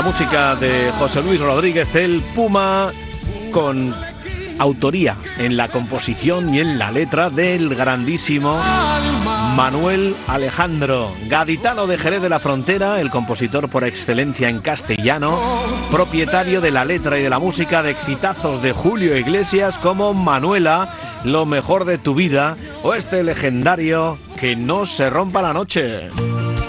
La música de José Luis Rodríguez, el Puma, con autoría en la composición y en la letra del grandísimo Manuel Alejandro, gaditano de Jerez de la Frontera, el compositor por excelencia en castellano, propietario de la letra y de la música de exitazos de Julio Iglesias como Manuela, Lo mejor de tu vida, o este legendario Que no se rompa la noche.